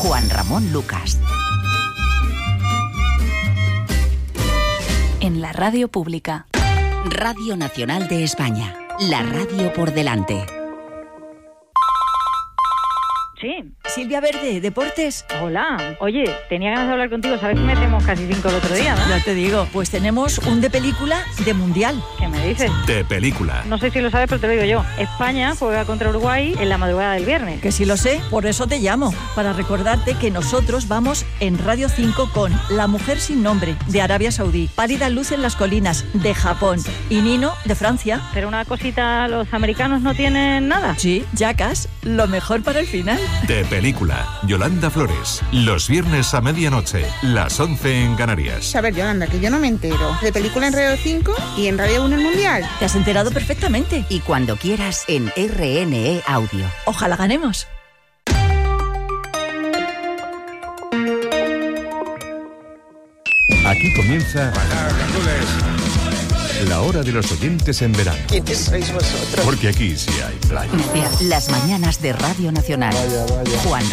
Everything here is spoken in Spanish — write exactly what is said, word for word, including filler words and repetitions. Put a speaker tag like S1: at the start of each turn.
S1: Juan Ramón Lucas.
S2: En la radio pública.
S1: Radio Nacional de España. La radio por delante.
S3: Sí.
S4: Silvia Verde, Deportes.
S3: Hola. Oye, tenía ganas de hablar contigo. Sabes que metemos casi cinco el otro día, ¿no?
S4: Ya te digo. Pues tenemos un de película de mundial.
S3: ¿Qué me dices?
S5: De película.
S3: No sé si lo sabes, pero te lo digo yo. España juega contra Uruguay en la madrugada del viernes.
S4: Que sí lo sé, por eso te llamo. Para recordarte que nosotros vamos en Radio cinco con La mujer sin nombre, de Arabia Saudí, Pálida luz en las colinas, de Japón, y Nino, de Francia.
S3: Pero una cosita, ¿los americanos no tienen nada?
S4: Sí, Jackass, lo mejor para el final.
S5: De película. Yolanda Flores. Los viernes a medianoche. Las once en Canarias.
S6: A ver, Yolanda, que yo no me entero. De película en Radio cinco y en Radio uno el Mundial.
S4: Te has enterado perfectamente.
S1: Y cuando quieras en R N E Audio.
S4: Ojalá ganemos.
S7: Aquí comienza la hora de los oyentes en verano.
S8: ¿Quiénes sois vosotros?
S7: Porque aquí sí hay playa.
S1: Las mañanas de Radio Nacional.
S8: Vaya, vaya.
S1: Juan